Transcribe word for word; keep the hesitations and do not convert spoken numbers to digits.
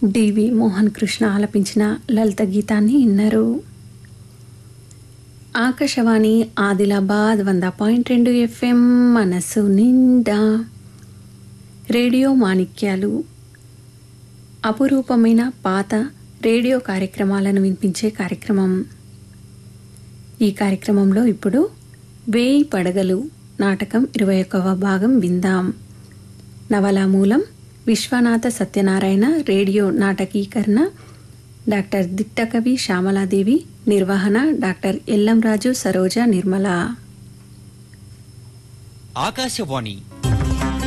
డివి మోహన్ కృష్ణ ఆలపించిన లలిత గీతాన్ని విన్నారు. ఆకాశవాణి ఆదిలాబాద్ వంద పాయింట్ రెండు ఎఫ్ఎం మనసు నిండా. రేడియో మాణిక్యాలు అపురూపమైన పాత రేడియో కార్యక్రమాలను వినిపించే కార్యక్రమం. ఈ కార్యక్రమంలో ఇప్పుడు వేయి పడగలు నాటకం ఇరవై ఒక్కవ భాగం విందాం. నవలా మూలం విశ్వనాథ సత్యనారాయణ, రేడియో నాటకీకరణ డాక్టర్ దిట్టకవి శ్యామలాదేవి, నిర్వహణ డాక్టర్ ఎల్లంరాజు సరోజ నిర్మల. ఆకాశవాణి